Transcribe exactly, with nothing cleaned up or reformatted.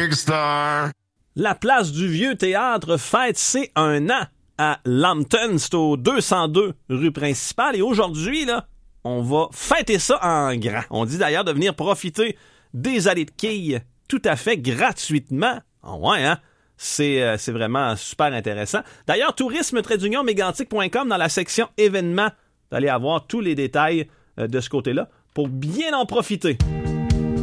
Big Star. La place du Vieux Théâtre fête ses un an à Lambton. C'est au deux cent deux rue Principale. Et aujourd'hui, là, on va fêter ça en grand. On dit d'ailleurs de venir profiter des allées de quilles tout à fait gratuitement. Oh ouais, hein? C'est, euh, c'est vraiment super intéressant. D'ailleurs, tourisme trait d'union mégantic point com dans la section événements, vous allez avoir tous les détails euh, de ce côté-là pour bien en profiter.